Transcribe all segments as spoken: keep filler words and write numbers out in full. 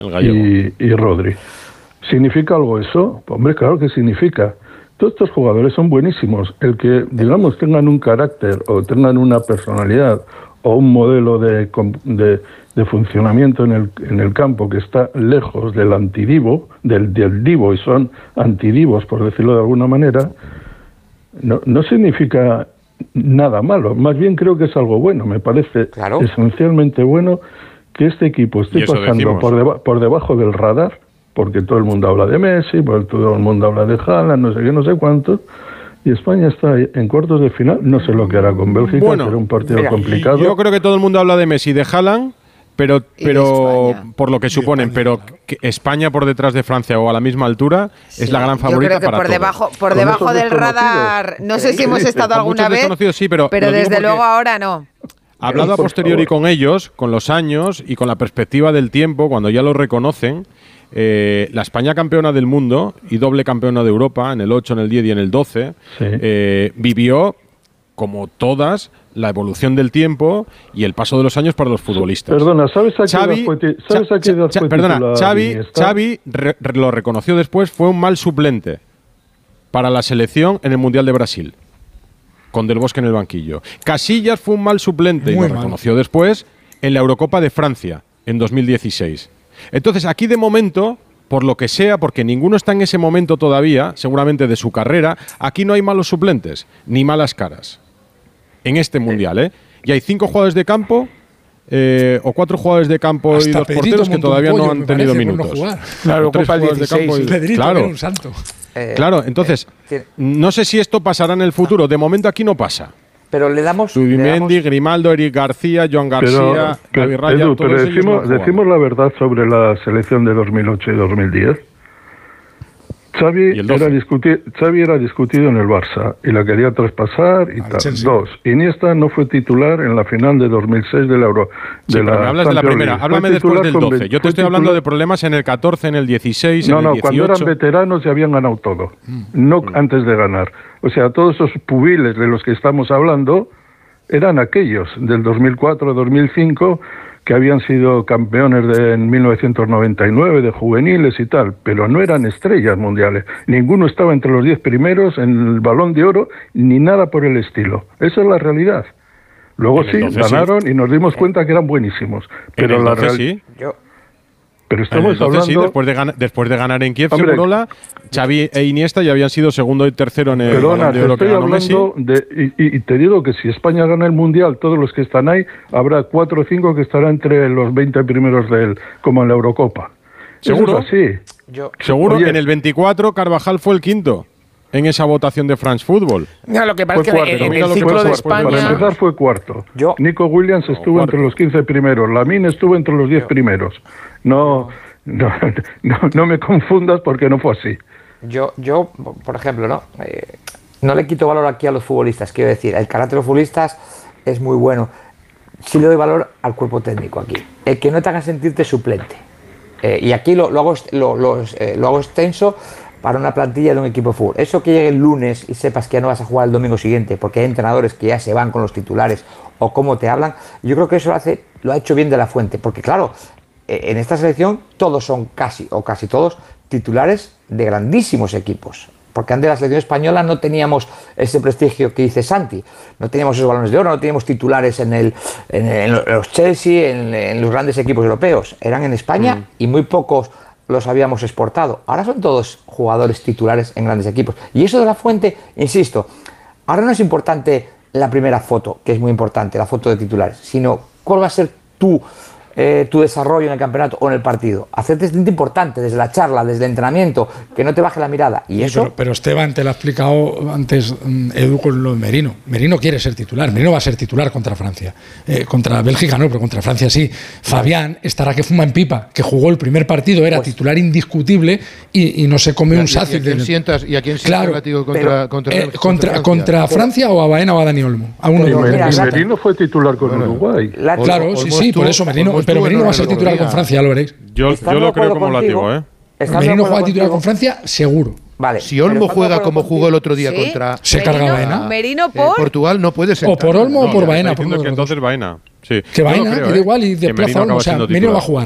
el gallego. y, y Rodri. ¿Significa algo eso? Hombre, claro que significa. Todos estos jugadores son buenísimos. El que, digamos, tengan un carácter o tengan una personalidad o un modelo de, de, de funcionamiento en el, en el campo que está lejos del antidivo, del, del divo, y son antidivos, por decirlo de alguna manera, no, no significa nada malo. Más bien creo que es algo bueno. Me parece claro. esencialmente bueno que este equipo esté pasando por, deba por debajo del radar, porque todo el mundo habla de Messi, porque todo el mundo habla de Haaland, no sé qué, no sé cuánto, y España está en cuartos de final. No sé lo que hará con Bélgica, bueno, será un partido mira, complicado. Yo creo que todo el mundo habla de Messi y de Haaland, pero, pero por lo que suponen, España, pero que España por detrás de Francia o a la misma altura sí, es la gran favorita. Yo creo que para por todos. debajo, por debajo del radar, no sé si hemos estado alguna vez, sí, pero, pero desde luego ahora no. Hablado a posteriori con ellos, con los años y con la perspectiva del tiempo, cuando ya lo reconocen, eh, la España campeona del mundo y doble campeona de Europa en el ocho, en el diez y en el doce, sí. eh, vivió, como todas, la evolución del tiempo y el paso de los años para los futbolistas. Perdona, ¿sabes a qué Xavi, fue, ¿sabes a qué edad fue perdona, Xavi, Xavi re, re, lo reconoció después, fue un mal suplente para la selección en el Mundial de Brasil, con Del Bosque en el banquillo. Casillas fue un mal suplente Muy y lo mal. reconoció después en la Eurocopa de Francia en dos mil dieciséis. Entonces, aquí de momento, por lo que sea, porque ninguno está en ese momento todavía, seguramente de su carrera, aquí no hay malos suplentes, ni malas caras. En este Mundial, ¿eh? Y hay cinco jugadores de campo, eh, o cuatro jugadores de campo Hasta y dos Pedrito porteros que todavía pollo, no han tenido minutos. No claro, Copa el dieciséis. De campo y, claro, un santo. Eh, claro, entonces, eh, no sé si esto pasará en el futuro. De momento aquí no pasa. Pero le damos... Zubimendi, Grimaldo, Eric García, Joan García, pero, David Raya, Edu, pero decimos, decimos la verdad sobre la selección de dos mil ocho y dos mil diez. Xavi era, discutir, Xavi era discutido en el Barça y la quería traspasar y tal. Chelsea. Dos, Iniesta no fue titular en la final de dos mil seis del Euro. Sí, de la me hablas de la primera, háblame después del doce. Yo te estoy hablando de problemas en el catorce, en el dieciséis, no, en el no, dieciocho. No, no, cuando eran veteranos ya habían ganado todo, no mm. antes de ganar. O sea, todos esos pubiles de los que estamos hablando eran aquellos del dos mil cuatro, dos mil cinco, que habían sido campeones de, en mil novecientos noventa y nueve de juveniles y tal, pero no eran estrellas mundiales. Ninguno estaba entre los diez primeros en el Balón de Oro, ni nada por el estilo. Esa es la realidad. Luego sí, ganaron sí. y nos dimos cuenta que eran buenísimos. Pero la realidad... Sí. Yo... Pero estamos hablando... Sí, después de, ganar, después de ganar en Kiev, Hombre, Segurola, Xavi e Iniesta ya habían sido segundo y tercero en el Perdona, de Oro estoy hablando de, y, y te digo que si España gana el Mundial, todos los que están ahí, habrá cuatro o cinco que estarán entre los veinte primeros de él, como en la Eurocopa. ¿Seguro? Eso es así. Yo, ¿Seguro? Oye, en el veinticuatro, Carvajal fue el quinto en esa votación de France Football. No, lo que pasa es que cuarto, en, en el ciclo de España... Para empezar fue cuarto. Yo, Nico Williams estuvo no, entre los quince primeros. Lamine estuvo entre los diez primeros. No... No, no, no me confundas porque no fue así. Yo, yo por ejemplo, no eh, no le quito valor aquí a los futbolistas. Quiero decir, el carácter de los futbolistas es muy bueno. Sí le doy valor al cuerpo técnico aquí. El que no te haga sentirte suplente. Eh, y aquí lo, lo, hago, lo, lo, eh, lo hago extenso para una plantilla de un equipo de fútbol. Eso que llegue el lunes y sepas que ya no vas a jugar el domingo siguiente porque hay entrenadores que ya se van con los titulares o cómo te hablan, yo creo que eso lo, hace, lo ha hecho bien De la Fuente. Porque claro, en esta selección todos son casi, o casi todos, titulares de grandísimos equipos. Porque antes de la selección española no teníamos ese prestigio que dice Santi. No teníamos esos balones de oro, no teníamos titulares en, el, en, el, en los Chelsea, en, en los grandes equipos europeos. Eran en España mm. y muy pocos los habíamos exportado. Ahora son todos jugadores titulares en grandes equipos. Y eso De la Fuente, insisto, ahora no es importante la primera foto, que es muy importante, la foto de titulares, sino cuál va a ser tu... Eh, tu desarrollo en el campeonato o en el partido. Hacerte distinto importante desde la charla, desde el entrenamiento, que no te baje la mirada. Y sí, eso. Pero, pero Esteban te lo ha explicado antes Edu con lo de Merino. Merino quiere ser titular. Merino va a ser titular contra Francia. Eh, contra Bélgica no, pero contra Francia sí. Fabián estará que fuma en pipa, que jugó el primer partido, era pues, titular indiscutible y, y no se come un sacio. ¿Y a quién sientas, y a quién claro, contra, pero, contra, eh, contra, Francia? contra Francia o a Baena o a Dani Olmo. A uno pero, de los mira, Merino fue titular con bueno, Uruguay. La, claro, Olmo, sí, sí, estuvo, por eso Merino. Pero Merino va a ser titular con Francia, ya lo veréis. Yo, yo lo creo como lativo, ¿eh? Merino juega titular con Francia, seguro. Vale, si Olmo juega como jugó el otro día ¿sí? contra se Merino, carga Baena. Merino por eh, Portugal no puede ser. O por Olmo no, o por Baena. Por que entonces Baena. Sí. Que Baena, creo, que da igual y desplaza Olmo. O sea, Merino va a jugar.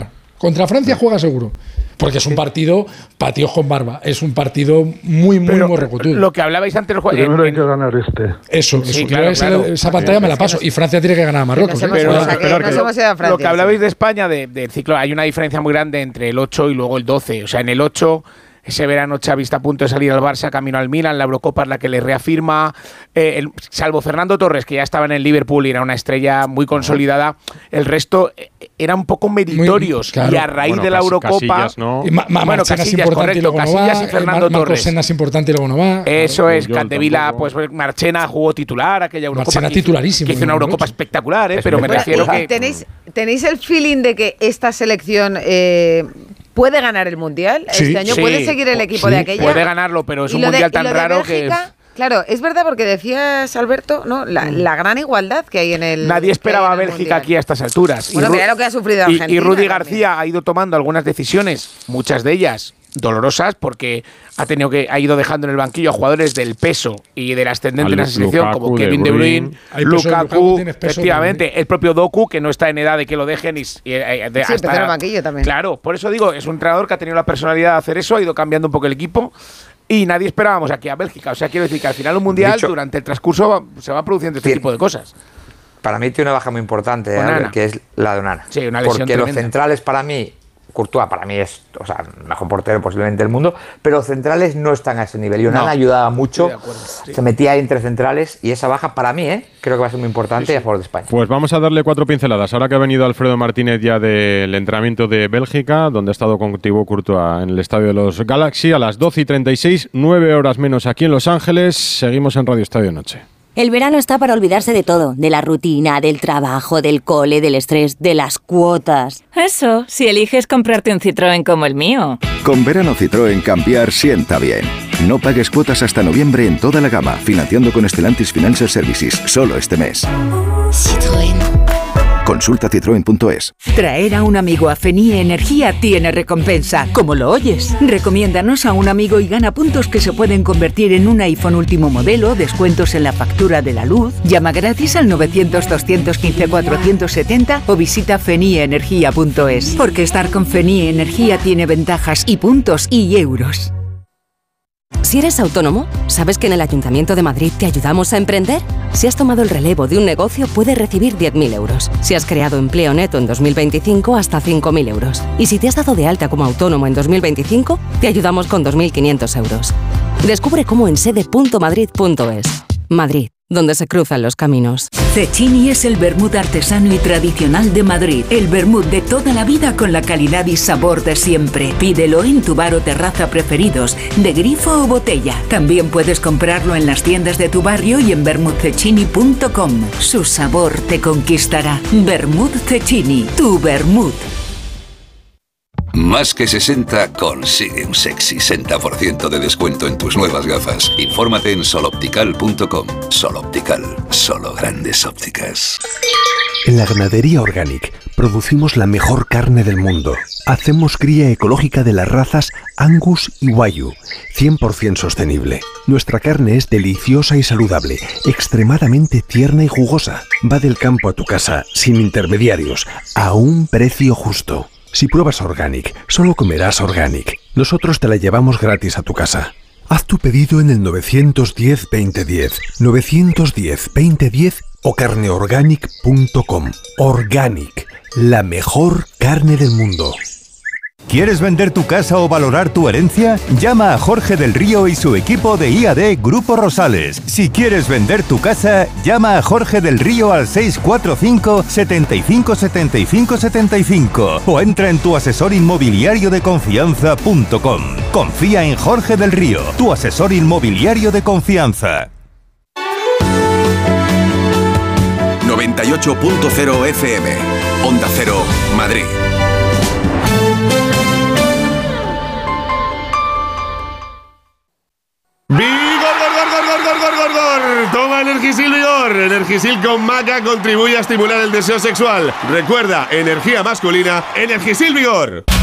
Contra Francia juega seguro. Porque es un partido patíos con barba. Es un partido muy, muy morrecutudo. Lo que hablabais antes... Primero hay que ganar este. Eso, sí, eso. claro, esa, claro. esa pantalla me la paso. Y Francia tiene que ganar a Marruecos. Nos ¿eh? hemos, Pero, o sea, que pero nos que hemos ido a Francia, lo que hablabais sí. de España, de, del ciclo, hay una diferencia muy grande entre el ocho y luego el doce. O sea, en el ocho... Ese verano Xavi está a punto de salir al Barça, camino al Milan, la Eurocopa es la que le reafirma, eh, el, salvo Fernando Torres, que ya estaba en el Liverpool y era una estrella muy consolidada, el resto eh, eran un poco meritorios. Muy, claro. Y a raíz bueno, de la Eurocopa... Casillas, ¿no? Y ma, ma, bueno, Casillas Casillas, es importante correcto, y luego no Casillas va, y Fernando Mar, Marcos Torres. Senna es importante y luego no va. Eso claro, es, Cantevila, pues Marchena jugó titular, aquella Eurocopa. Marchena que hizo, titularísimo. Que hizo una Eurocopa espectacular, eh, pero me bueno, refiero que... ¿tenéis, ¿Tenéis el feeling de que esta selección... Eh, ¿puede ganar el Mundial sí, este año? Sí, ¿Puede seguir el equipo sí, de aquella? Puede ganarlo, pero es un de, Mundial tan raro Bélgica, que... Claro, es verdad porque decías, Alberto, ¿no? La, la gran igualdad que hay en el... Nadie esperaba a Bélgica Mundial. aquí a estas alturas. Bueno, y mira lo que ha sufrido Argentina. Y, y Rudy también. García ha ido tomando algunas decisiones, muchas de ellas dolorosas, porque ha tenido que ha ido dejando en el banquillo a jugadores del peso y del ascendente en la selección, Lukaku, como Kevin De De Bruyne. Bruyne, Lukaku, Lukaku, tienes peso, efectivamente, el propio Doku, que no está en edad de que lo dejen y, y de, Sí, empezó en el banquillo también. Claro, por eso digo, es un entrenador que ha tenido la personalidad de hacer eso, ha ido cambiando un poco el equipo. Y nadie esperábamos aquí a Bélgica. O sea, quiero decir que al final un mundial, Dicho, durante el transcurso, va, se va produciendo este sí. tipo de cosas. Para mí tiene una baja muy importante, ¿eh? Onana. que es la de Onana. Sí, una lesión Porque tremenda. los centrales para mí, Courtois para mí es, o sea, el mejor portero posiblemente del mundo, pero los centrales no están a ese nivel. Y Onana No. ayudaba mucho, Estoy de acuerdo, sí. se metía ahí entre centrales y esa baja para mí, ¿eh? creo que va a ser muy importante Sí, sí. a favor de España. Pues vamos a darle cuatro pinceladas. Ahora que ha venido Alfredo Martínez ya del entrenamiento de Bélgica, donde ha estado con Thibaut Courtois en el estadio de los Galaxy, a las doce y treinta y seis, nueve horas menos aquí en Los Ángeles. Seguimos en Radio Estadio Noche. El verano está para olvidarse de todo, de la rutina, del trabajo, del cole, del estrés, de las cuotas. Eso, si eliges comprarte un Citroën como el mío. Con verano Citroën cambiar sienta bien. No pagues cuotas hasta noviembre en toda la gama, financiando con Stellantis Financial Services, solo este mes. Citroën. Consulta citroen punto es. Traer a un amigo a Fenie Energía tiene recompensa, como lo oyes. Recomiéndanos a un amigo y gana puntos que se pueden convertir en un iPhone último modelo, descuentos en la factura de la luz. Llama gratis al novecientos, doscientos quince, cuatrocientos setenta o visita fenie energía punto es. Porque estar con Fenie Energía tiene ventajas y puntos y euros. Si eres autónomo, ¿sabes que en el Ayuntamiento de Madrid te ayudamos a emprender? Si has tomado el relevo de un negocio, puedes recibir diez mil euros. Si has creado empleo neto en dos mil veinticinco, hasta cinco mil euros. Y si te has dado de alta como autónomo en dos mil veinticinco, te ayudamos con dos mil quinientos euros. Descubre cómo en sede punto madrid punto es. Madrid, donde se cruzan los caminos. Cecchini es el vermut artesano y tradicional de Madrid. El vermut de toda la vida con la calidad y sabor de siempre. Pídelo en tu bar o terraza preferidos, de grifo o botella. También puedes comprarlo en las tiendas de tu barrio y en vermut cecchini punto com. Su sabor te conquistará. Vermut Cecchini, tu vermut. Más que sesenta consigue un sexy sesenta por ciento de descuento en tus nuevas gafas. Infórmate en sol optical punto com. Sol Optical, solo grandes ópticas. En la ganadería Organic producimos la mejor carne del mundo. Hacemos cría ecológica de las razas Angus y Wagyu, cien por ciento sostenible. Nuestra carne es deliciosa y saludable, extremadamente tierna y jugosa. Va del campo a tu casa, sin intermediarios, a un precio justo. Si pruebas Organic, solo comerás Organic. Nosotros te la llevamos gratis a tu casa. Haz tu pedido en el nueve uno cero, veinte diez, nueve uno cero, veinte diez o carne organic punto com. Organic, la mejor carne del mundo. ¿Quieres vender tu casa o valorar tu herencia? Llama a Jorge del Río y su equipo de I A D Grupo Rosales. Si quieres vender tu casa, llama a Jorge del Río al seis cuatro cinco, setenta y cinco, setenta y cinco, setenta y cinco o entra en tu asesor inmobiliario de confianza punto com. Confía en Jorge del Río, tu asesor inmobiliario de confianza. noventa y ocho punto cero F M, Onda Cero, Madrid. ¡Vigor, gor, gor, gor, gor, gor, gor, gor! Toma Energisil Vigor. Energisil con maca contribuye a estimular el deseo sexual. Recuerda, energía masculina, Energisil Vigor.